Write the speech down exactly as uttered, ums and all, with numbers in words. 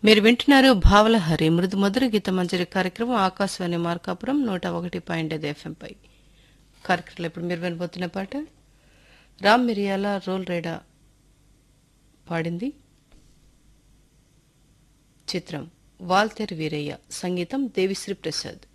మీరు వింటున్నారు భావలహరి మృదు మధుర గీత మంజరి కార్యక్రమం ఆకాశవాణి మార్కాపురం నూట ఒకటి పాయింట్ ఐదు ఎఫ్ఎంపై కార్యక్రమంలో ఇప్పుడు మీరు వినబోతున్న పాట రామ్ మిరియాల రోల్ రైడా పాడింది. చిత్రం వాల్తేర్ వీరయ్య, సంగీతం దేవిశ్రీ ప్రసాద్.